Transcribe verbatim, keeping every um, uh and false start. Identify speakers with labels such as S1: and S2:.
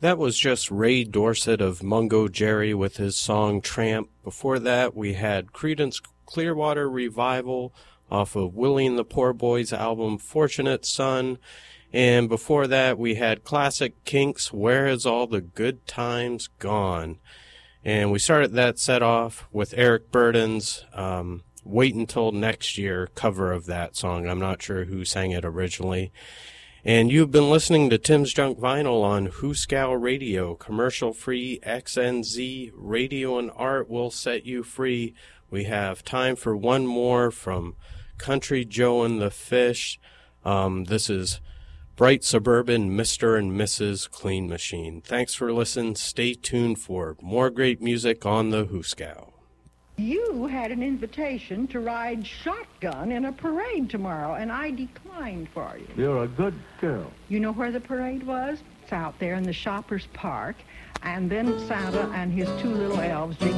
S1: That was just Ray Dorset of Mungo Jerry with his song Tramp. Before that, we had Creedence Clearwater Revival off of Willie and the Poor Boys album Fortunate Son. And before that, we had classic Kinks, Where Has All the Good Times Gone? And we started that set off with Eric Burdon's um, Wait Until Next Year cover of that song. I'm not sure who sang it originally. And you've been listening to Tim's Junk Vinyl on Hooskow Radio, commercial-free X N Z, radio and art will set you free. We have time for one more from Country Joe and the Fish. Um, this is Bright Suburban Mister and Missus Clean Machine. Thanks for listening. Stay tuned for more great music on the Hooskow.
S2: You had an invitation to ride shotgun in a parade tomorrow, and I declined for you.
S3: You're a good girl.
S2: You know where the parade was? It's out there in the Shoppers Park. And then Santa and his two little elves,